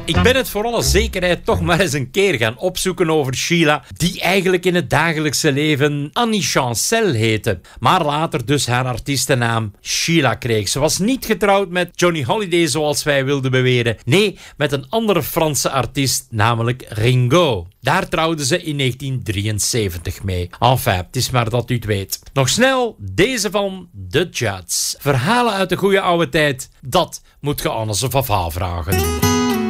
Ik ben het voor alle zekerheid toch maar eens een keer gaan opzoeken over Sheila, die eigenlijk in het dagelijkse leven Annie Chancel heette, maar later dus haar artiestennaam Sheila kreeg. Ze was niet getrouwd met Johnny Hallyday zoals wij wilden beweren. Nee, met een andere Franse artiest, namelijk Ringo. Daar trouwden ze in 1973 mee. Enfin, het is maar dat u het weet. Nog snel, deze van The Judds. Verhalen uit de goede oude tijd, dat moet je aan onze Vava vragen.